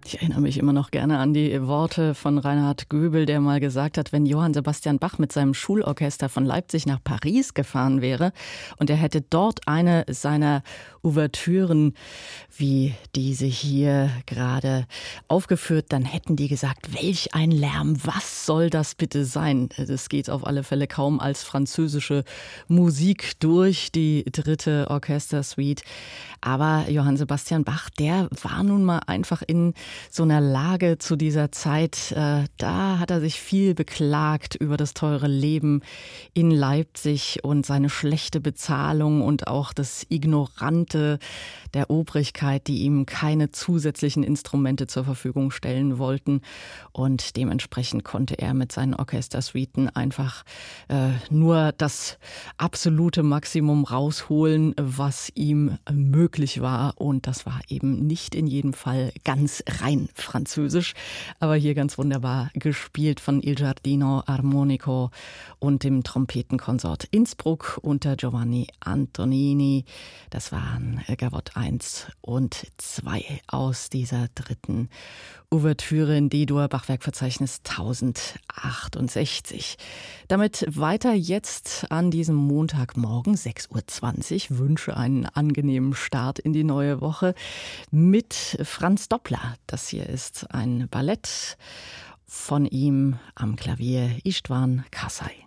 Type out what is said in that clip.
Ich erinnere mich immer noch gerne an die Worte von Reinhard Göbel, der mal gesagt hat, wenn Johann Sebastian Bach mit seinem Schulorchester von Leipzig nach Paris gefahren wäre und er hätte dort eine seiner Ouvertüren wie diese hier gerade aufgeführt, dann hätten die gesagt, welch ein Lärm, was soll das bitte sein? Das geht auf alle Fälle kaum als französische Musik durch, die dritte Orchestersuite. Aber Johann Sebastian Bach, der war nun mal einfach in so einer Lage zu dieser Zeit. Da hat er sich viel beklagt über das teure Leben in Leipzig und seine schlechte Bezahlung und auch das Ignorante der Obrigkeit, die ihm keine zusätzlichen Instrumente zur Verfügung stellen wollten. Und dementsprechend konnte er mit seinen Orchestersuiten einfach nur das absolute Maximum rausholen, was ihm möglich war. Und das war eben nicht in jedem Fall ganz rein französisch, aber hier ganz wunderbar gespielt von Il Giardino Armonico und dem Trompetenkonsort Innsbruck unter Giovanni Antonini. Das waren Gavotte 1 und 2 aus dieser dritten Ouvertüre in D-Dur, Bachwerkverzeichnis 1068. Damit weiter jetzt an diesem Montagmorgen, 6:20 Uhr. Wünsche einen angenehmen Start in die neue Woche mit Franz Doppler. Das hier ist ein Ballett von ihm am Klavier Istvan Kasai.